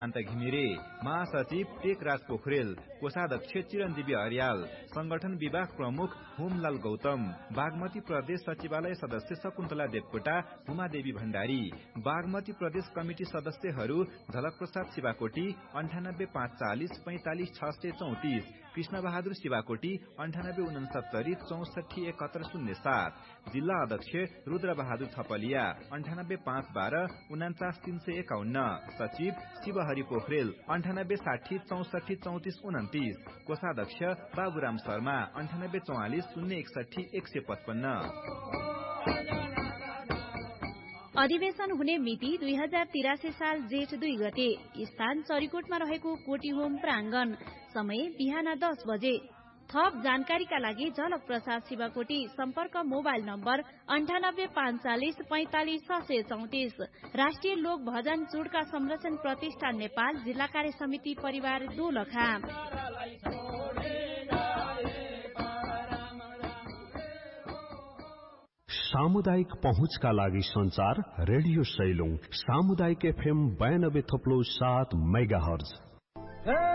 अन्त घिमिरे, महासचिव टेकराज पोखरेल, कोषाध्यक्ष चिरञ्जीवी अर्याल, संगठन विभाग प्रमुख होमलाल गौतम, बागमती प्रदेश सचिवालय सदस्य शकुन्तला देवकोटा, उमादेवी भण्डारी, बागमती प्रदेश कमिटी सदस्यहरू झलक प्रसाद शिवाकोटी 98 540 45 634, कृष्ण बहादुर शिवाकोटी 98 69 64 71 07, जिल्ला अध्यक्ष रुद्र बहादुर थपलिया 98 512 49 351, सचिव शिवहरि पोखरेल 98 60 64 34 29, कोषाध्यक्ष बाबुराम शर्मा 98 44 061 155। अधिवेशन हुने मिति 2083 साल जेठ 2 गते। स्थान चरीकोटमा रहेको कोटी होम प्राङ्गण। समय बिहान 10 बजे। थप जानकारीका लागि झलक प्रसाद शिवाकोटी। सम्पर्क मोबाइल नम्बर 98 540 45 634। राष्ट्रिय लोक भजन चुडका संरक्षण प्रतिष्ठान नेपाल, जिल्ला कार्य समिति परिवार दोलखा। सामुदायिक पहुँचका लागि संचार रेडियो सैलुङ सामुदायिक FM 92.7 मेगाहर्ज।